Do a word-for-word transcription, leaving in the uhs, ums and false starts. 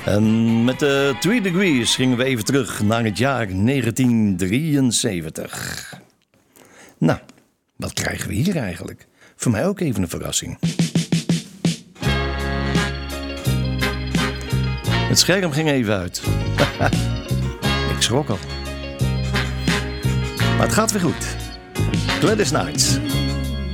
En met de Three Degrees gingen we even terug naar het jaar negentien drieënzeventig. Nou, wat krijgen we hier eigenlijk? Voor mij ook even een verrassing. Het scherm ging even uit. Ik schrok al. Maar het gaat weer goed. Gladys Knight.